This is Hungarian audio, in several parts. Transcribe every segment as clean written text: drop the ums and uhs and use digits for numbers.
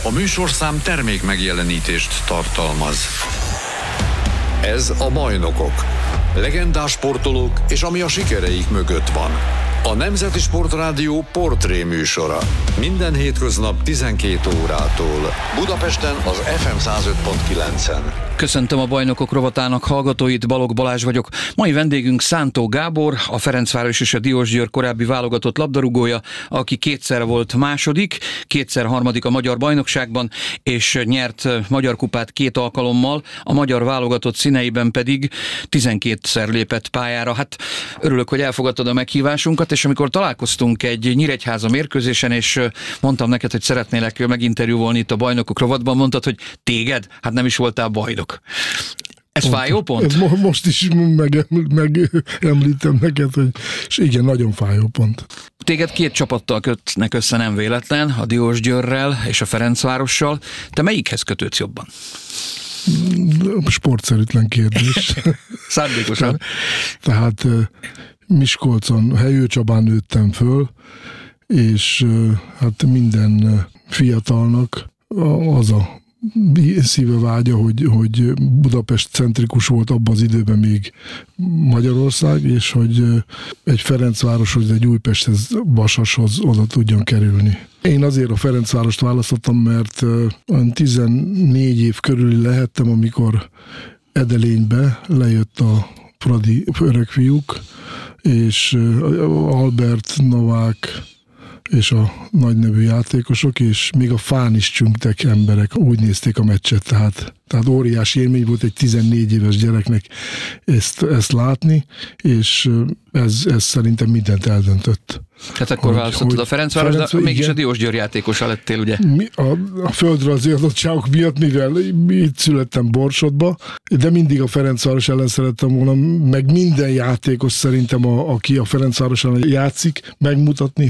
A műsorszám termék megjelenítést tartalmaz. Ez a Bajnokok. Legendás sportolók és ami a sikereik mögött van. A Nemzeti Sportrádió portré műsora. Minden hétköznap 12 órától. Budapesten az FM 105.9-en. Köszöntöm a Bajnokok rovatának hallgatóit, Balogh Balázs vagyok. Mai vendégünk Szántó Gábor, a Ferencváros és a Diósgyőr korábbi válogatott labdarúgója, aki kétszer volt második, kétszer harmadik a magyar bajnokságban, és nyert magyar kupát 2 alkalommal, a magyar válogatott színeiben pedig 12-szer lépett pályára. Hát örülök, hogy elfogadtad a meghívásunkat, és amikor találkoztunk egy Nyíregyháza mérkőzésen, és mondtam neked, hogy szeretnélek meginterjúvolni itt a Bajnokok rovatban, mondtad, hogy téged? Hát nem is voltál bajnok. Ez fájó pont? Ez most is megemlítem neked, hogy és igen, nagyon fájó pont. Téged 2 csapattal kötnek össze, nem véletlen, a Diósgyőrrel és a Ferencvárossal. Te melyikhez kötődsz jobban? Sportszerűtlen kérdés. Szándékosan. Tehát Miskolcon, Helyőcsabán nőttem föl, és hát minden fiatalnak az a szíve vágya, hogy Budapest centrikus volt abban az időben még Magyarország, és hogy egy Ferencvároshoz, egy Újpesthez, Vasashoz oda tudjon kerülni. Én azért a Ferencvárost választottam, mert 14 év körül lehettem, amikor Edelénybe lejött a Fradi öregfiúk, és Albert, Novák és a nagynevű játékosok, és még a fán is csüngtek emberek, úgy nézték a meccset, tehát óriási élmény volt egy 14 éves gyereknek ezt látni, és ez szerintem mindent eldöntött. Tehát akkor választottad a Ferencváros, de mégis igen. A Diósgyőr játékosa lettél, ugye? A földrajzi adottságok miatt, mivel itt születtem Borsodba, de mindig a Ferencváros ellen szerettem volna, meg minden játékos szerintem, aki a Ferencváros ellen játszik, megmutatni,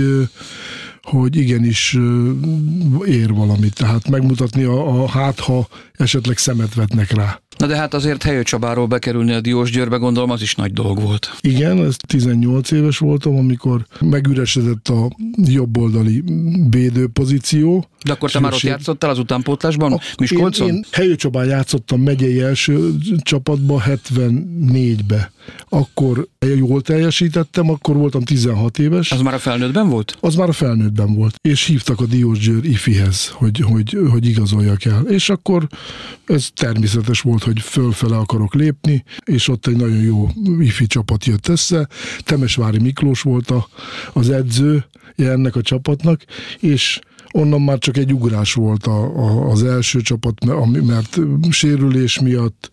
hogy igenis ér valamit. Tehát megmutatni ha esetleg szemet vetnek rá. Na de hát azért Helyőcsabáról bekerülni a Diósgyőrbe, gondolom, az is nagy dolog volt. Igen, ez 18 éves voltam, amikor megüresedett a jobboldali védő pozíció. De akkor te már ott játszottál az utánpótlásban, Miskolcon? Én Helyőcsabán játszottam megyei első csapatba 74-be. Akkor jól teljesítettem, akkor voltam 16 éves. Az már a felnőttben volt? Az már a felnőttben volt. És hívtak a Diósgyőr ifihez, hogy igazoljak el. És akkor ez természetes volt, hogy fölfele akarok lépni, és ott egy nagyon jó ifi csapat jött össze. Temesvári Miklós volt az edző ennek a csapatnak, és onnan már csak egy ugrás volt az első csapat, mert sérülés miatt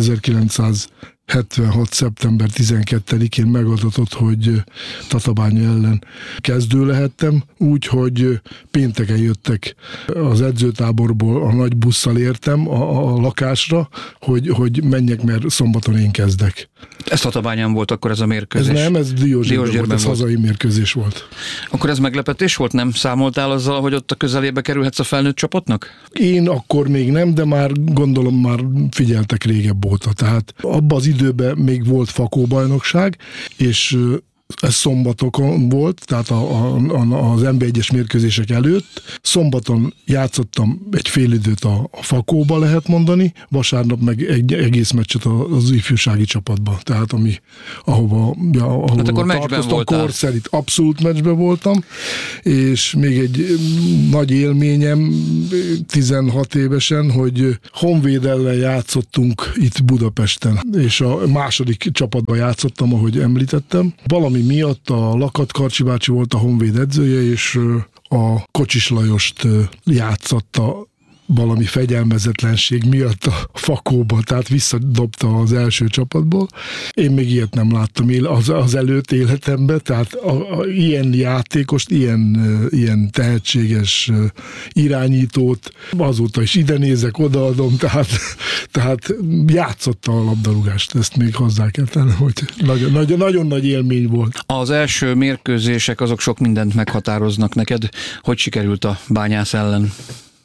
1976. szeptember 12-én megadatott, hogy Tatabánya ellen kezdő lehettem, úgyhogy pénteken jöttek az edzőtáborból, a nagy busszal értem a lakásra, hogy menjek, mert szombaton én kezdek. Ez Tatabányán volt akkor ez a mérkőzés? Ez Diósgyőrben volt, ez hazai mérkőzés volt. Akkor ez meglepetés volt? Nem számoltál azzal, hogy ott a közelébe kerülhetsz a felnőtt csapatnak? Én akkor még nem, de már gondolom már figyeltek régebb óta. Tehát abban az időben még volt fakóbajnokság, és ez szombatokon volt, tehát az NB1-es mérkőzések előtt. Szombaton játszottam egy fél időt a fakóba, lehet mondani, vasárnap meg egy egész meccset az ifjúsági csapatba. Tehát ahova hát akkor tartoztam, kor szerint abszolút meccsben voltam, és még egy nagy élményem 16 évesen, hogy Honvéd ellen játszottunk itt Budapesten, és a második csapatban játszottam, ahogy említettem. Valami miatt a Lakat Karcsi bácsi volt a Honvéd edzője, és a Kocsis Lajost játszatta valami fegyelmezetlenség miatt a fakóba, tehát visszadobta az első csapatból. Én még ilyet nem láttam az előtt életemben, tehát ilyen játékost, ilyen tehetséges irányítót, azóta is ide nézek, odaadom, tehát játszotta a labdarúgást, ezt még hozzá kell tenni, hogy nagyon nagy élmény volt. Az első mérkőzések azok sok mindent meghatároznak neked. Hogy sikerült a Bányász ellen?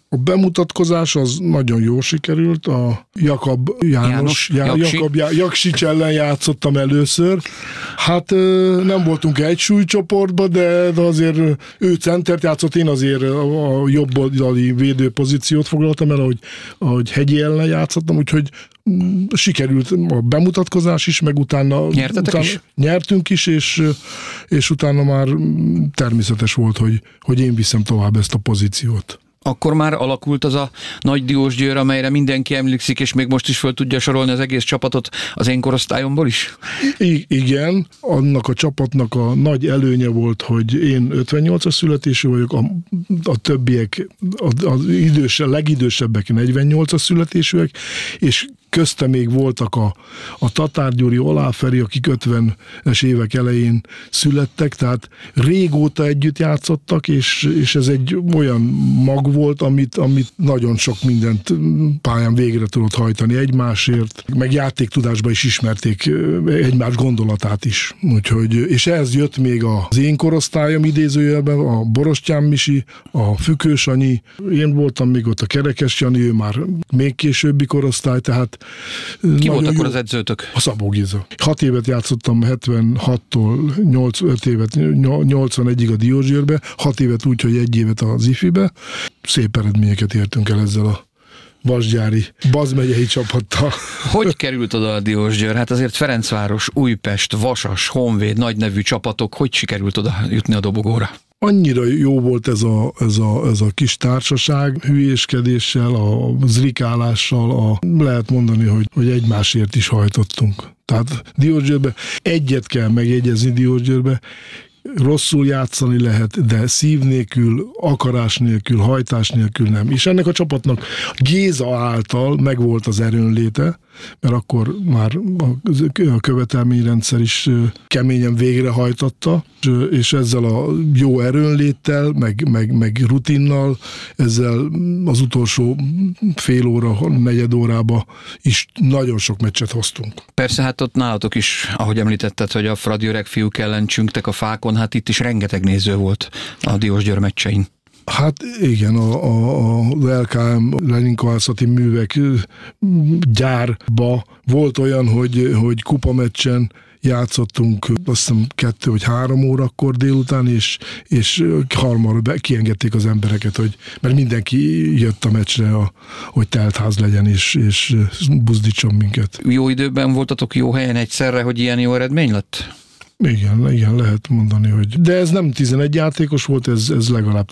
A bemutatkozás az nagyon jól sikerült, a Jakab János Jaksics ellen játszottam először. Hát nem voltunk egy súlycsoportban, de azért ő centert játszott, én azért a jobb oldali védőpozíciót foglaltam el, ahogy Hegyi ellen játszottam, úgyhogy sikerült a bemutatkozás is, meg utána nyertünk is, és utána már természetes volt, hogy én viszem tovább ezt a pozíciót. Akkor már alakult az a nagy Diósgyőr, amelyre mindenki emlékszik, és még most is föl tudja sorolni az egész csapatot az én korosztályomból is? Igen, annak a csapatnak a nagy előnye volt, hogy én 58-as születésű vagyok, a többiek, a legidősebbek 48-as születésűek, és közte még voltak a Tatár Gyuri, Olá Feri, akik 50-es évek elején születtek, tehát régóta együtt játszottak, és ez egy olyan mag volt, amit nagyon sok mindent pályán végre tudott hajtani egymásért, meg játéktudásban is ismerték egymás gondolatát is. Úgyhogy, és ehhez jött még az én korosztályom idézőjelben, a Borostyán Misi, a Fükős Anyi, én voltam még ott a Kerekes Jani, ő már még későbbi korosztály, tehát ki volt akkor az edzőtök? A Szabó Géza. 6 évet játszottam 76-tól 5 évet 81-ig a Diósgyőrbe, 6 évet úgy, hogy 1 évet az IFI-be. Szép eredményeket értünk el ezzel a vasgyári, bazmegyei csapattal. Hogy került oda a Diósgyőr? Hát azért Ferencváros, Újpest, Vasas, Honvéd, nagy nevű csapatok, hogy sikerült oda jutni a dobogóra? Annyira jó volt ez a kis társaság, hülyéskedéssel, a zrikálással, lehet mondani, hogy egymásért is hajtottunk. Tehát Diósgyőrbe egyet kell megjegyezni Diósgyőrbe, rosszul játszani lehet, de szív nélkül, akarás nélkül, hajtás nélkül nem. És ennek a csapatnak Géza által megvolt az erőnléte, mert akkor már a követelményrendszer is keményen végrehajtotta, és ezzel a jó erőnléttel, meg rutinnal, ezzel az utolsó fél óra, negyed órába is nagyon sok meccset hoztunk. Persze, hát ott nálatok is, ahogy említetted, hogy a Fradi öreg fiúk ellen csüngtek a fákon, hát itt is rengeteg néző volt a Diósgyőr meccsein. Hát igen, az LKM Leninkovászati művek gyárba volt olyan, hogy kupameccsen játszottunk, azt hiszem 2 vagy 3 órakor délután, és harmadra kiengedték az embereket, mert mindenki jött a meccsre, hogy teltház legyen, és buzdítson minket. Jó időben voltatok, jó helyen egyszerre, hogy ilyen jó eredmény lett? Igen, lehet mondani, hogy... De ez nem 11 játékos volt, ez legalább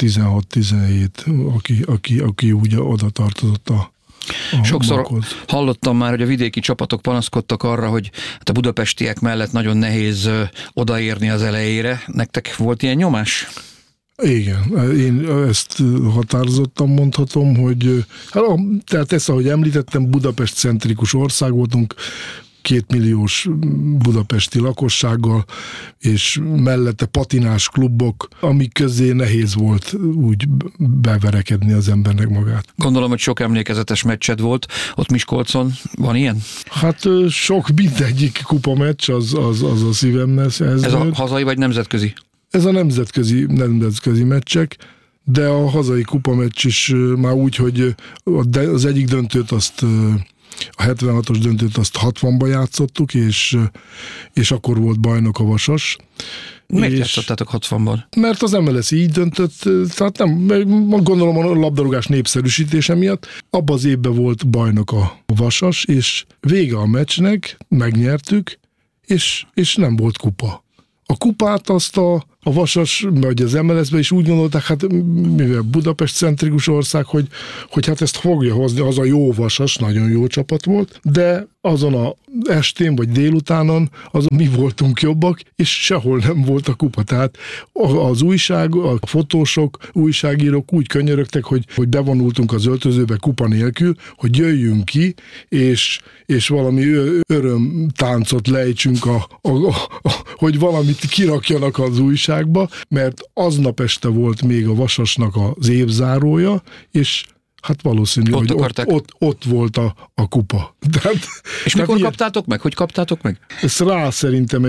16-17, aki úgy oda tartozott a Sokszor maghoz. Hallottam már, hogy a vidéki csapatok panaszkodtak arra, hogy a budapestiek mellett nagyon nehéz odaérni az elejére. Nektek volt ilyen nyomás? Igen, én ezt határozottan mondhatom, hogy tehát ezt, ahogy említettem, Budapest-centrikus ország voltunk, 2 milliós budapesti lakossággal, és mellette patinás klubok, amik közé nehéz volt úgy beverekedni az embernek magát. Gondolom, hogy sok emlékezetes meccsed volt ott Miskolcon. Van ilyen? Hát sok, mindegyik kupameccs, az a szívemhez. Ez a hazai vagy nemzetközi? Ez a nemzetközi meccsek, de a hazai kupameccs is már úgy, hogy az egyik döntőt azt... A 76-os döntőt azt 60-ban játszottuk, és akkor volt bajnok a Vasas. Miért játszottátok 60-ban? Mert az MLS így döntött, tehát nem, gondolom a labdarúgás népszerűsítése miatt. Abban az évben volt bajnok a Vasas, és vége a meccsnek, megnyertük, és nem volt kupa. A kupát azt a Vasas, vagy az MLS-ben is úgy gondolták, hát mivel Budapest-centrikus ország, hogy hát ezt fogja hozni, az a jó Vasas, nagyon jó csapat volt, de azon a estén vagy délutánon azon mi voltunk jobbak, és sehol nem volt a kupa. Tehát az újság, a fotósok, újságírók úgy könyörögtek, hogy bevonultunk az öltözőbe kupa nélkül, hogy jöjjünk ki, és valami örömtáncot lejtsünk, hogy valamit kirakjanak az újságba, mert aznap este volt még a Vasasnak az évzárója, és hát valószínű, hogy ott volt a kupa. És mikor kaptátok meg? Hogy kaptátok meg? Ez rá szerintem egy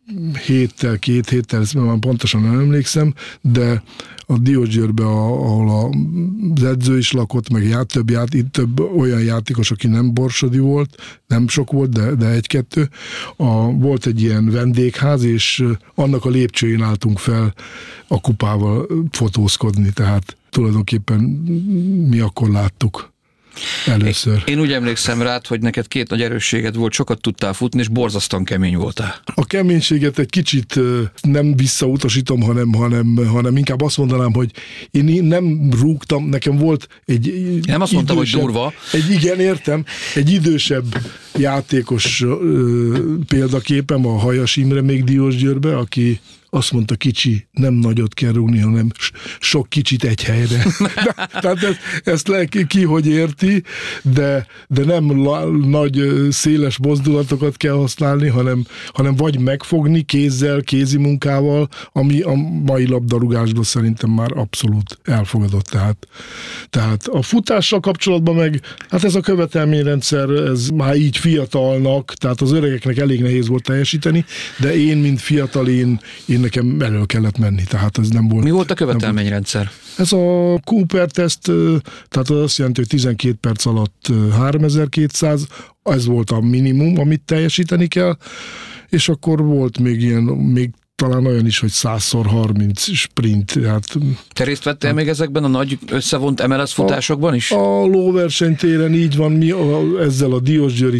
két héttel, ezt már pontosan nem emlékszem, de a Diósgyőrbe, ahol az edző is lakott, meg több olyan játékos, aki nem borsodi volt, nem sok volt, de egy-kettő. Volt egy ilyen vendégház, és annak a lépcsőjén álltunk fel a kupával fotózkodni, tehát tulajdonképpen mi akkor láttuk először. Én úgy emlékszem rád, hogy neked 2 nagy erősséged volt, sokat tudtál futni, és borzasztóan kemény voltál. A keménységet egy kicsit nem visszautasítom, hanem inkább azt mondanám, hogy én nem rúgtam, nekem volt egy nem azt mondtam, hogy durva. Igen, értem. Egy idősebb játékos példaképem, a Hajas Imre még Diósgyőrbe, aki azt mondta, kicsi, nem nagyot kell rúgni, hanem sok kicsit egy helyre. Tehát ezt ki hogy érti, de nem nagy, széles mozdulatokat kell használni, hanem vagy megfogni kézzel, kézi munkával, ami a mai labdarúgásban szerintem már abszolút elfogadott. Tehát a futással kapcsolatban meg, hát ez a követelményrendszer, ez már így fiatalnak, tehát az öregeknek elég nehéz volt teljesíteni, de én, mint fiatal, én nekem elő kellett menni, tehát ez nem volt. Mi volt a követelményrendszer? Ez a Cooper-teszt, tehát az azt jelenti, hogy 12 perc alatt 3200, ez volt a minimum, amit teljesíteni kell, és akkor volt még talán olyan is, hogy 100x30 sprint. Hát, te részt vettél még ezekben a nagy összevont MLS futásokban is? A lóversenytéren így van, mi ezzel a diósgyőri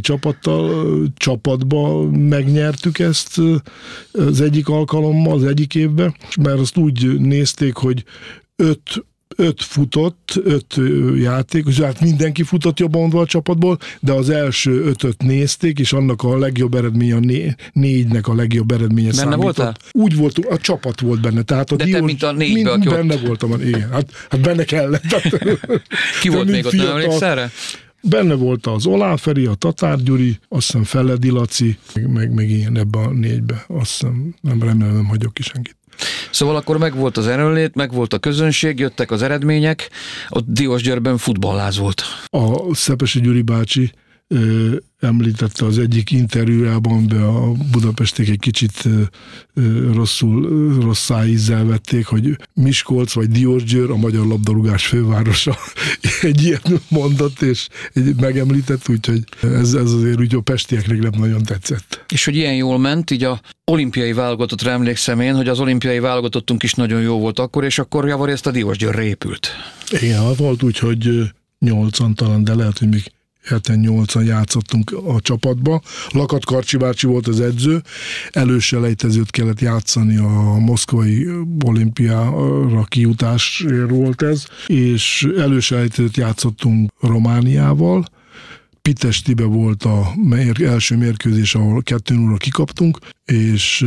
csapatba megnyertük ezt az egyik alkalommal, az egyik évben, mert azt úgy nézték, hogy 5 futott, 5 játékos, hát mindenki futott jobban mondva a csapatból, de az első 5-öt nézték, és annak a legjobb eredménye, a 4-nek a legjobb eredménye benne számított. Voltál? Úgy voltunk, a csapat volt benne. Tehát a de te, mint a 4-ből, aki benne voltam, igen. Hát benne kellett. Ki volt még ott, nem emlékszel rá? Benne volt az Olán Feri, a Tatár Gyuri, azt hiszem Felledi Laci, meg ilyen ebbe a 4-be. Azt hiszem, remélem nem hagyok ki senkit. Szóval akkor megvolt az erőnlét, megvolt a közönség, jöttek az eredmények, ott Diósgyőrben futballáz volt. A Szepesi Gyuri bácsi említette az egyik interjújában, be a budapestiek egy kicsit rosszá ízzel vették, hogy Miskolc vagy Diósgyőr a magyar labdarúgás fővárosa. Egy ilyen mondott, és megemlített, úgyhogy ez azért úgy a pestieknek nem nagyon tetszett. És hogy ilyen jól ment, így a olimpiai válogatottra emlékszem én, hogy az olimpiai válogatottunk is nagyon jó volt akkor, és akkor javarészt a Diósgyőrre épült. Igen, volt úgy, hogy 8-an talán, de lehet, hogy még 7-8-an játszottunk a csapatba. Lakat Karcsi bácsi volt az edző, előselejtezőt kellett játszani, a moszkvai olimpiára kijutásért volt ez, és előselejtezőt játszottunk Romániával. Pitestibe volt az első mérkőzés, ahol 2-0-ra kikaptunk, és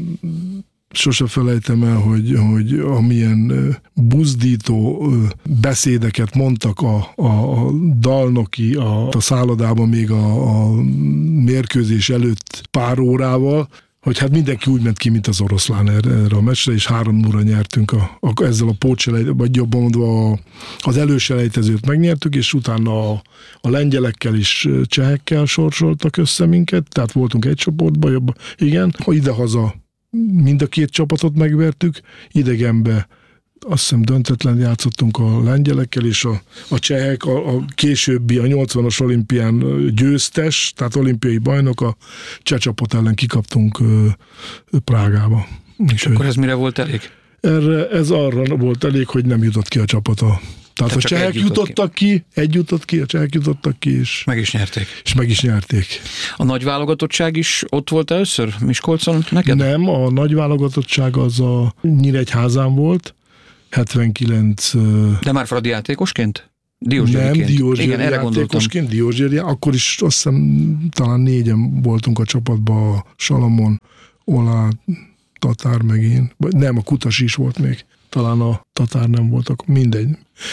sose felejtem el, hogy amilyen buzdító beszédeket mondtak a dalnoki a szállodában még a mérkőzés előtt pár órával, hogy hát mindenki úgy ment ki, mint az oroszlán erre a meccsre, és 3-0-ra nyertünk ezzel a pótselejtezőt, vagy jobban mondva az előselejtezőt megnyertük, és utána a lengyelekkel és csehekkel sorsoltak össze minket, tehát voltunk egy csoportban, jobban, igen, idehaza mind a 2 csapatot megvertük, idegenbe azt hiszem döntetlen játszottunk a lengyelekkel, és a csehek, a későbbi, a 80-as olimpián győztes, tehát olimpiai bajnok, a cseh csapat ellen kikaptunk Prágába. És akkor ez mire volt elég? Ez arra volt elég, hogy nem jutott ki a csapata. Tehát a csehek jutottak ki, a csehek jutottak ki, és meg is nyerték. És meg is nyerték. A nagy válogatottság is ott volt először Miskolcon neked? Nem, a nagy válogatottság az a Nyíregyházán volt, 79... De már Fradi játékosként? Nem, Diósgyőri játékosként, Diósgyőri, akkor is azt hiszem talán 4-en voltunk a csapatban, a Salamon, Olá, Tatár meg én. Nem, a Kutasi is volt még. Talán a Tatár nem volt, akkor mindegy.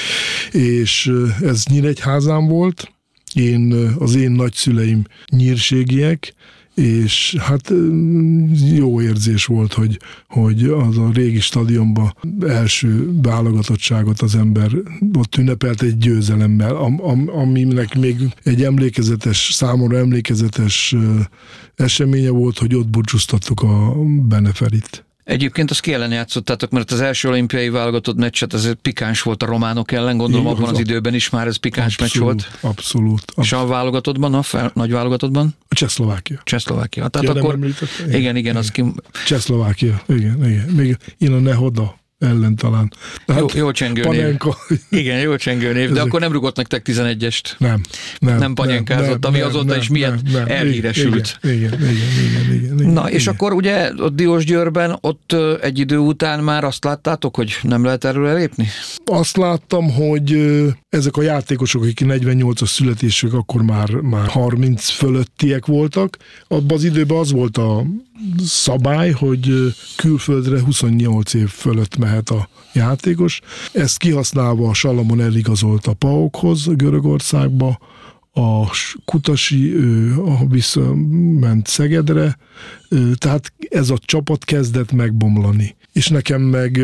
És ez Nyíregyházán volt, az én nagyszüleim nyírségiek, és hát jó érzés volt, hogy az a régi stadionban első válogatottságot az ember ott ünnepelt egy győzelemmel, aminek még egy számomra emlékezetes eseménye volt, hogy ott búcsúztattuk a Beneferit. Egyébként azt ki ellen játszottátok, mert az első olimpiai válogatott meccset, ez pikáns volt a románok ellen, gondolom abban az időben is már ez pikáns meccs volt. Abszolút. És a válogatottban, nagy válogatottban? A Csehszlovákia. Tehát akkor, igen, az ki... Csehszlovákia, igen. Még én a Nehoda ellen talán. Jó csengő név. Igen, jó csengő név, de akkor nem rugott nektek 11-est. Nem panyánkázott, ami azóta is milyen elhíresült. Igen. Na, és akkor ugye ott Diósgyőrben, ott egy idő után már azt láttátok, hogy nem lehet erről elépni? Azt láttam, hogy ezek a játékosok, akik 48-as születésük, akkor már 30 fölöttiek voltak. Abban az időben az volt a szabály, hogy külföldre 28 év fölött mehet a játékos. Ezt kihasználva a Salamon eligazolt a PAOK-hoz Görögországba, a Kutasi visszament Szegedre, tehát ez a csapat kezdett megbomlani. És nekem meg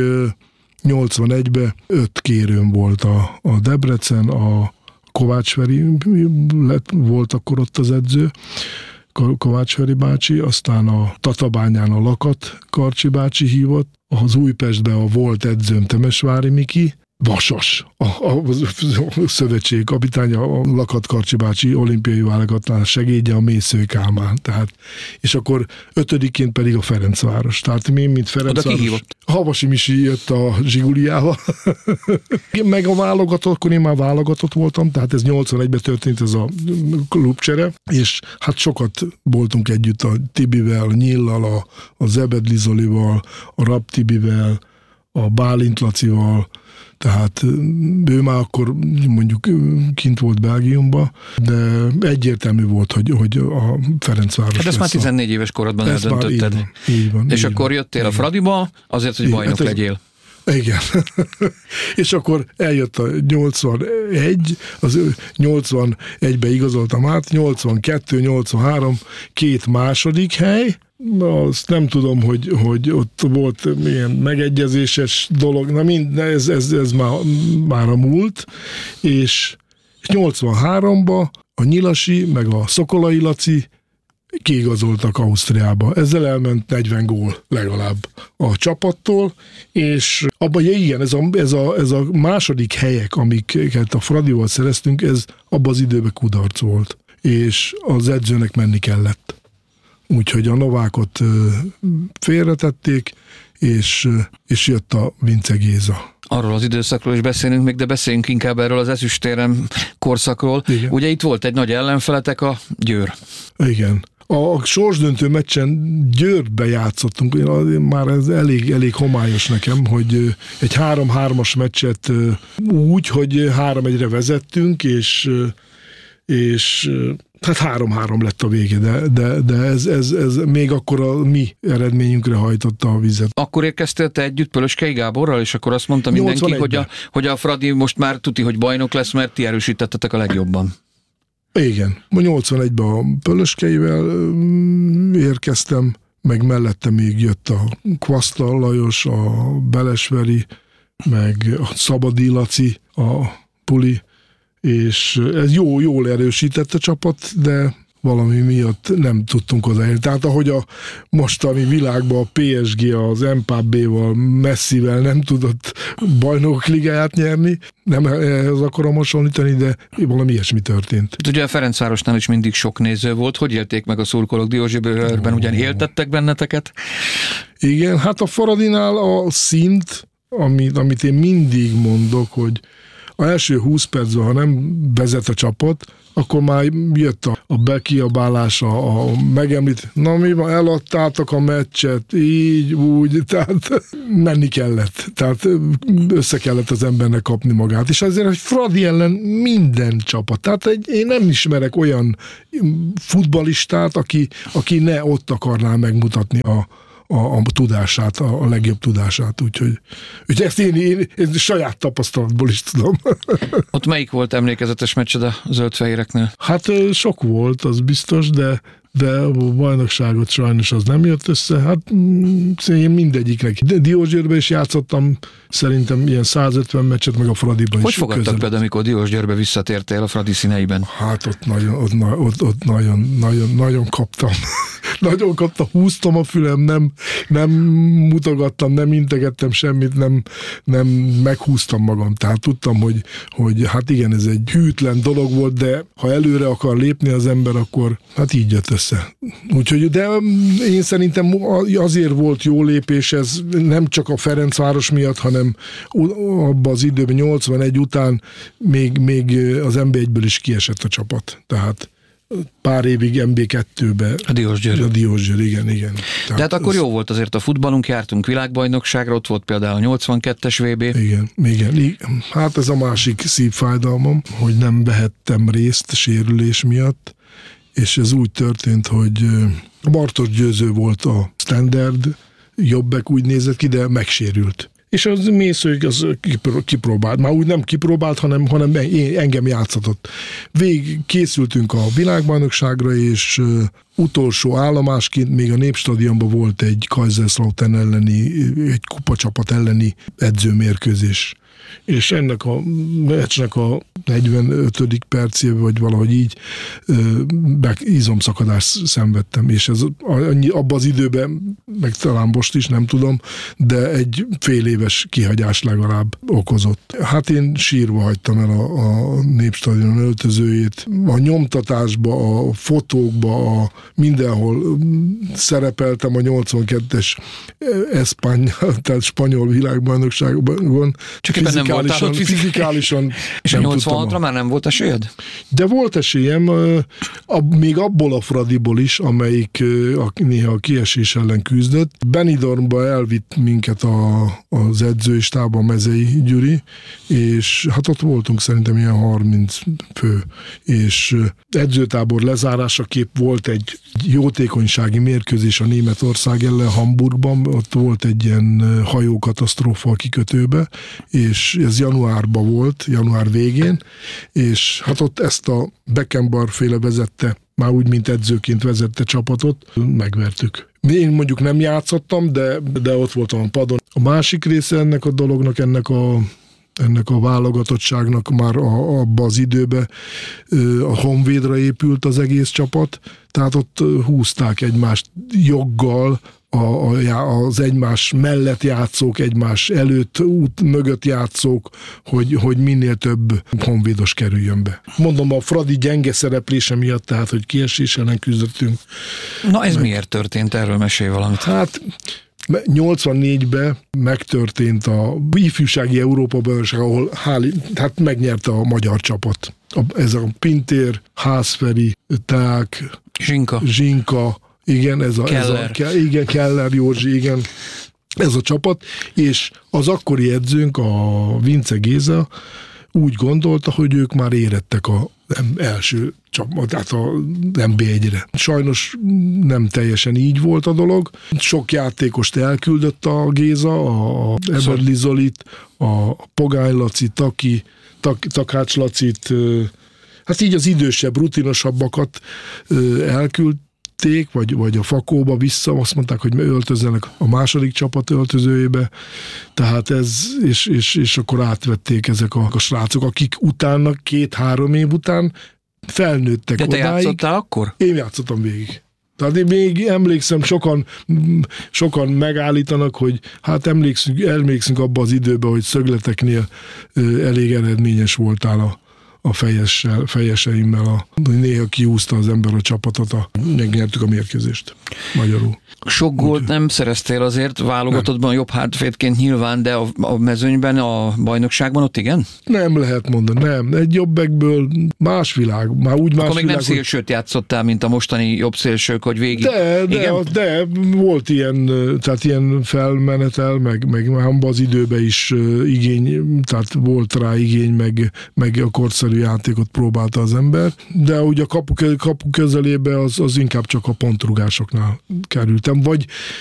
81-ben 5 kérőm volt a Debrecen, a Kovács Feri volt akkor ott az edző, Kovács Feri bácsi, aztán a Tatabányán a Lakat Karcsi hívott, az Újpestben a volt edzőm Temesvári Miki, Vasas, a szövetség kapitánya, a Lakat Karcsi bácsi olimpiai válogatás segédje, a Mésző Kálmán. Tehát, és akkor 5-ként pedig a Ferencváros. Tehát mi, mint Ferencváros. Havasi Misi jött a Zsiguliával. Meg a válogatott, akkor én már válogatott voltam, tehát ez 81-ben történt ez a klubcsere, és hát sokat voltunk együtt a Tibivel, a Nyillal, a Zebedli Zolival, a Rapp Tibivel, a Bálint Lacival, tehát ő már akkor mondjuk kint volt Belgiumban, de egyértelmű volt, hogy a Ferencváros hát ezt már 14 éves korodban eldöntötted. Így van. És akkor jöttél a Fradiba azért, hogy bajnok legyél. Igen. És akkor eljött a 81, az 81-be igazoltam át, 82, 83, 2 második hely, azt nem tudom, hogy ott volt milyen megegyezéses dolog, ez már a múlt, és 83-ba a Nyilasi meg a Szokolai Laci kiigazoltak Ausztriába. Ezzel elment 40 gól legalább a csapattól, és abban, igen, ez a második helyek, amiket a Fradival szereztünk, ez abban az időben kudarc volt, és az edzőnek menni kellett. Úgyhogy a Novákot félretették, és jött a Vince Géza. Arról az időszakról is beszélünk még, de beszéljünk inkább erről az ezüstérem korszakról. Igen. Ugye itt volt egy nagy ellenfeletek, a Győr. Igen. A sorsdöntő meccsen Győrbe játszottunk, már ez elég homályos nekem, hogy egy 3-3-as meccset úgy, hogy 3-1-re vezettünk, és hát 3-3 lett a vége, de ez még akkor a mi eredményünkre hajtotta a vizet. Akkor érkeztél te együtt Pölöskei Gáborral, és akkor azt mondta mindenki, hogy a Fradi most már tuti, hogy bajnok lesz, mert ti erősítettetek a legjobban. Igen. 81-ben a Pölöskeivel érkeztem, meg mellette még jött a Kvasztal Lajos, a Belesveri, meg a Szabadi Laci, a Puli, és ez jól erősített a csapat, de valami miatt nem tudtunk odaérni. Tehát ahogy a mostani világban a PSG az Mbappéval, Messivel nem tudott bajnokok ligáját nyerni, nem ehhez akarom hasonlítani, de valami ilyesmi történt. Ugye a Ferencvárosnál is mindig sok néző volt. Hogy élték meg a szurkolók Diósgyőrben? Ugyan éltettek benneteket? Igen, hát a Faradinál a szint, amit én mindig mondok, hogy a első 20 percben, ha nem vezet a csapat, akkor már jött a bekiabálás, a megemlít, na mi van, eladtátok a meccset, így, úgy, tehát menni kellett, tehát össze kellett az embernek kapni magát, és azért, hogy Fradi ellen minden csapat, tehát én nem ismerek olyan futballistát, aki ne ott akarná megmutatni a tudását, a legjobb tudását, úgyhogy ezt én saját tapasztalatból is tudom. Ott melyik volt emlékezetes meccsed a zöldfehéreknél? Hát sok volt, az biztos, de de a bajnokságot sajnos az nem jött össze. Hát én mindegyiknek. Diósgyőrben is játszottam, szerintem ilyen 150 meccset, meg a Fradiban is. Hogy fogadtak például, amikor Diósgyőrbe visszatértél a Fradi színeiben? Hát ott nagyon kaptam. Nagyon kaptam, húztam a fülem, nem mutogattam, nem integettem semmit, nem meghúztam magam. Tehát tudtam, hogy hát igen, ez egy hűtlen dolog volt, de ha előre akar lépni az ember, akkor hát így jött össze. Úgyhogy, de én szerintem azért volt jó lépés, ez nem csak a Ferencváros miatt, hanem abban az időben 81 után még az NB1-ből is kiesett a csapat. Tehát pár évig MB2-be. A Diósgyőr. A Diósgyőr, igen. Tehát akkor jó volt azért a futballunk, jártunk világbajnokságra, ott volt például a 82-es VB. Igen. Hát ez a másik szívfájdalmam, hogy nem vehettem részt sérülés miatt, és ez úgy történt, hogy Bartos Győző volt a standard, jobbek úgy nézett ki, de megsérült. És az Mészőig az kipróbált. Már úgy nem kipróbált, hanem engem játszatott. Készültünk a világbajnokságra, és utolsó állomásként még a Népstadionban volt egy Kaiserslautern elleni, egy kupacsapat elleni edzőmérkőzés. És ennek a meccsnek a 45. percében, vagy valahogy így izomszakadást szenvedtem, és ez abban az időben, meg talán most is, nem tudom, de egy fél éves kihagyás legalább okozott. Hát én sírva hagytam el a Népstadion öltözőjét. A nyomtatásba, a fotókba, mindenhol szerepeltem a 82-es tehát spanyol világbajnokságban. Csak éppen nem voltál ott fizikálisan. És a 86-ra már nem volt esélyed? De volt esélyem, még abból a Fradiból is, amelyik néha a kiesés ellen küzdött. Benidormba elvitt minket az edzőistába a Mezei Gyuri, és hát ott voltunk szerintem ilyen 30 fő, és edzőtábor lezárásaképp volt egy jótékonysági mérkőzés a Németország ellen Hamburgban, ott volt egy ilyen hajókatasztrófa a kikötőbe, és ez januárban volt, január végén, és hát ott ezt a Beckenbauer féle vezette, már úgy, mint edzőként vezette csapatot, megvertük. Én mondjuk nem játszottam, de ott voltam a padon. A másik része ennek a dolognak, ennek a válogatottságnak már abban az időben a Honvédra épült az egész csapat, tehát ott húzták egymást joggal, az egymás mellett játszók, egymás előtt, mögött játszók, hogy minél több honvédos kerüljön be. Mondom, a Fradi gyenge szereplése miatt, tehát, hogy kiesés ellen küzdöttünk. Na ez miért történt? Erről mesélj valamit. Hát 84-ben megtörtént a ifjúsági Európa-bajnokság, ahol hát megnyerte a magyar csapat. Ez a Pintér, Hászferi, Teák, Zsinka, igen, Keller Józsi, igen, ez a csapat, és az akkori edzőnk, a Vince Géza úgy gondolta, hogy ők már érettek az első csapat, tehát a NB1-re. Sajnos nem teljesen így volt a dolog. Sok játékost elküldött a Géza, a Eberli Zolit, a Pogány Laci, Takács Lacit, hát így az idősebb, rutinosabbakat elküldték, vagy a Fakóba vissza, azt mondták, hogy öltözzenek a második csapat öltözőjébe, tehát ez, és akkor átvették ezek a srácok, akik utána 2-3 év után felnőttek odáig. De te játszottál akkor? Én játszottam végig. Tehát én még emlékszem, sokan megállítanak, hogy hát emlékszünk abba az időben, hogy szögleteknél elég eredményes voltál a fejeseimmel, néha kiúzta az ember a csapatot, megnyertük a mérkőzést magyarul. Sok gólt nem szereztél azért, válogatottban jobb hátvédként nyilván, de a mezőnyben, a bajnokságban ott igen? Nem lehet mondani, nem. Egy jobbekből más világ, már úgy más akkor még világ, nem szélsőt játszottál, mint a mostani jobb szélsők, hogy végig. De volt ilyen, tehát ilyen felmenetel, meg abban az időben is igény, tehát volt rá igény, meg a korszerű játékot próbálta az ember, de ugye a kapu közelébe az inkább csak a pontrugásoknál kerültem, vagy